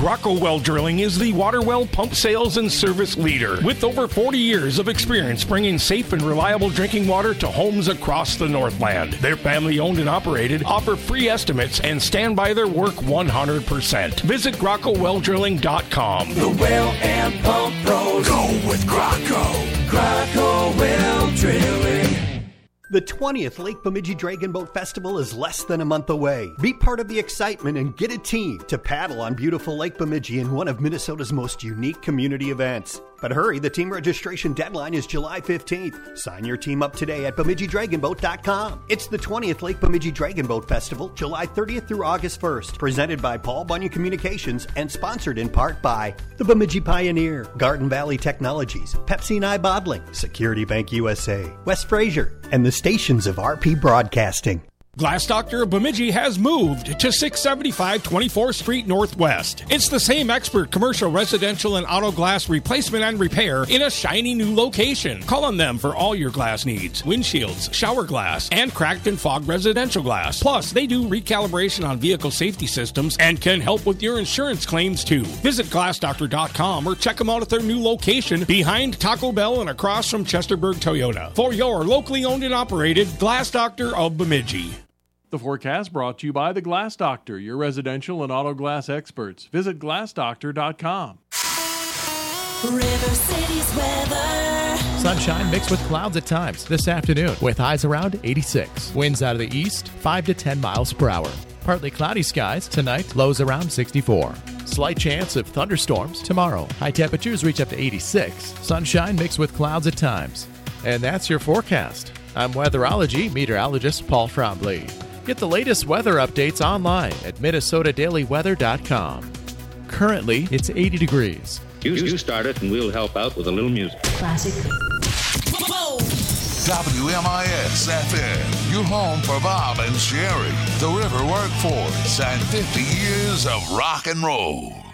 Graco Well Drilling is the water well pump sales and service leader with over 40 years of experience bringing safe and reliable drinking water to homes across the Northland. They're family owned and operated, offer free estimates, and stand by their work 100%. Visit GracoWellDrilling.com. The well and pump pros go with Graco. Graco Well Drilling. The 20th Lake Bemidji Dragon Boat Festival is less than a month away. Be part of the excitement and get a team to paddle on beautiful Lake Bemidji in one of Minnesota's most unique community events. But hurry, the team registration deadline is July 15th. Sign your team up today at BemidjiDragonBoat.com. It's the 20th Lake Bemidji Dragon Boat Festival, July 30th through August 1st. Presented by Paul Bunyan Communications and sponsored in part by the Bemidji Pioneer, Garden Valley Technologies, Pepsi and I Bottling, Security Bank USA, West Fraser, and the stations of RP Broadcasting. Glass Doctor of Bemidji has moved to 675 24th Street Northwest. It's the same expert commercial, residential, and auto glass replacement and repair in a shiny new location. Call on them for all your glass needs. Windshields, shower glass, and cracked and fogged residential glass. Plus, they do recalibration on vehicle safety systems and can help with your insurance claims too. Visit GlassDoctor.com or check them out at their new location behind Taco Bell and across from Chesterburg Toyota. For your locally owned and operated Glass Doctor of Bemidji. The forecast brought to you by the Glass Doctor, your residential and auto glass experts. Visit GlassDoctor.com. River City's weather. Sunshine mixed with clouds at times this afternoon with highs around 86. Winds out of the east 5 to 10 miles per hour. Partly cloudy skies tonight, lows around 64. Slight chance of thunderstorms tomorrow. High temperatures reach up to 86. Sunshine mixed with clouds at times. And that's your forecast. I'm weatherology meteorologist Paul Trombley. Get the latest weather updates online at MinnesotaDailyWeather.com. Currently, it's 80 degrees. You start it and we'll help out with a little music. Classic. WMIS FM, your home for Bob and Sherry, the River Workforce, and 50 years of rock and roll.